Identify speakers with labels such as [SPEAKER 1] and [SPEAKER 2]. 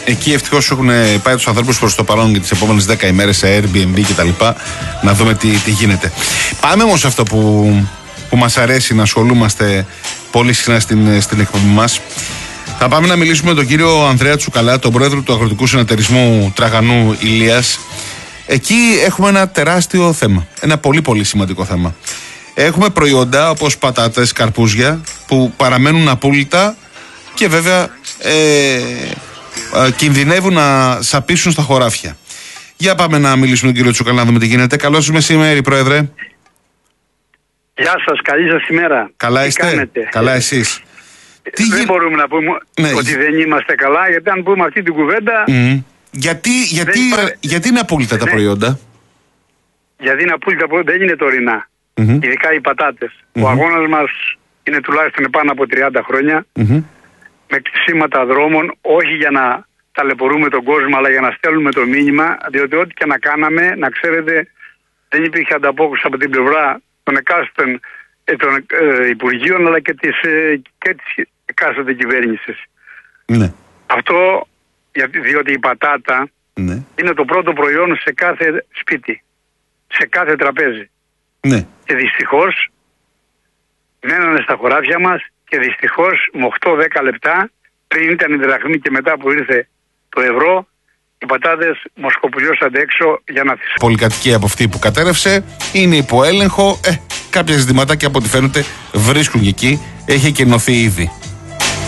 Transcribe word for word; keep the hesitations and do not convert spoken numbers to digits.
[SPEAKER 1] Εκεί ευτυχώς έχουν πάει τους ανθρώπους προς το παρόν για τις επόμενες δέκα ημέρες σε Airbnb και τα λοιπά, να δούμε τι, τι γίνεται. Πάμε όμως σε αυτό που, που μας αρέσει να ασχολούμαστε πολύ συχνά στην, στην εκπομπή μας. Θα πάμε να μιλήσουμε με τον κύριο Ανδρέα Τσουκαλά, τον πρόεδρο του Αγροτικού Συνεταιρισμού Τραγανού Ηλίας. Εκεί έχουμε ένα τεράστιο θέμα, ένα πολύ πολύ σημαντικό θέμα. Έχουμε προϊόντα όπως πατάτες, καρπούζια που παραμένουν απόλυτα και βέβαια ε, ε, κινδυνεύουν να σαπίσουν στα χωράφια. Για πάμε να μιλήσουμε με τον κύριο Τσουκαλά να δούμε τι γίνεται. Καλώς σας μεσημέρι, πρόεδρε.
[SPEAKER 2] Γεια σας, καλή σας ημέρα.
[SPEAKER 1] Καλά
[SPEAKER 2] τι
[SPEAKER 1] είστε,
[SPEAKER 2] κάνετε?
[SPEAKER 1] καλά εσείς.
[SPEAKER 2] Τι δεν γι... μπορούμε να πούμε ναι, ότι δεν είμαστε καλά, γιατί αν πούμε αυτή την κουβέντα...
[SPEAKER 1] Mm. Γιατί, γιατί,
[SPEAKER 2] υπάρχει...
[SPEAKER 1] γιατί είναι απόλυτα ναι. τα προϊόντα?
[SPEAKER 2] Γιατί είναι απόλυτα προϊόντα, δεν είναι τωρινά. Mm-hmm. Ειδικά οι πατάτες. Mm-hmm. Ο αγώνας μας είναι τουλάχιστον πάνω από τριάντα χρόνια, mm-hmm. με κτισίματα δρόμων, όχι για να ταλαιπωρούμε τον κόσμο, αλλά για να στέλνουμε το μήνυμα, διότι ό,τι και να κάναμε, να ξέρετε, δεν υπήρχε ανταπόκριση από την πλευρά των εκάστοτε ε, των ε, Υπουργείων, αλλά και της, ε, και της εκάστοτε κυβέρνησης. Ναι. Αυτό, διότι η πατάτα ναι. είναι το πρώτο προϊόν σε κάθε σπίτι, σε κάθε τραπέζι. Ναι. Και δυστυχώς μένανε στα χωράφια μας και δυστυχώς με οκτώ με δέκα λεπτά, πριν ήταν η δραχμή και μετά που ήρθε το ευρώ, οι πατάτες μοσκοπουλιώσαν έξω για να θυσιάσουν.
[SPEAKER 1] Πολυκατοικία από αυτή που κατέρευσε είναι υπό έλεγχο. Ε, κάποια ζητηματάκια από ό,τι φαίνεται βρίσκουν και εκεί. Έχει εκκαινωθεί ήδη.